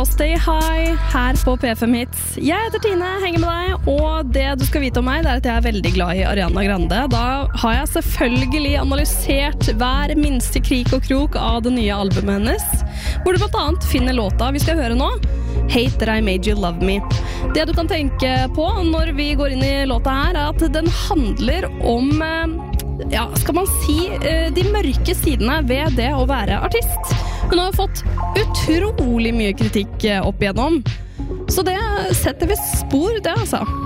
Stay High her på P5 Hits. Jeg heter Tine, henger med deg, og det du skal vite om meg, det er at jeg er veldig glad i Ariana Grande. Da har jeg selvfølgelig analysert hver minste krik og krok av det nye albumet hennes, hvor du blant annet finner låta vi skal høre nå, Hate That I Made You Love Me. Det du kan tenke på når vi går inn i låta her, er at den handler om, ja, skal man si, de mørke sidene ved det å være artist. Hun har fått utrolig mye kritikk opp igjennom, så det setter vi spor, det altså.